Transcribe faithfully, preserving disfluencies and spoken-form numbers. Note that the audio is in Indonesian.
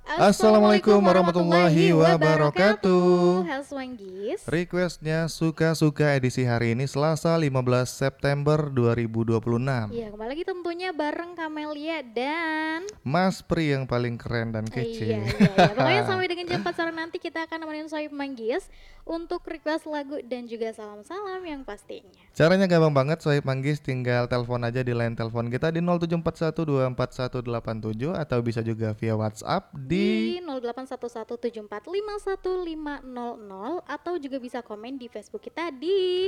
Assalamualaikum warahmatullahi wabarakatuh. Halo Swanggis. Requestnya suka-suka edisi hari ini Selasa lima belas September dua ribu dua puluh enam. Iya, kembali lagi tentunya bareng Kamelia dan Mas Pri yang paling keren dan Eh, kece. Iya, iya, iya. Pokoknya sampai dengan jam empat sore nanti kita akan nemenin Sohib Manggis untuk request lagu dan juga salam-salam yang pastinya. Caranya gampang banget, Sohib Manggis tinggal telepon aja di line telepon kita di nol tujuh empat satu dua empat satu delapan tujuh atau bisa juga via WhatsApp di Di nol delapan satu satu tujuh empat lima satu lima nol nol atau juga bisa komen di Facebook kita di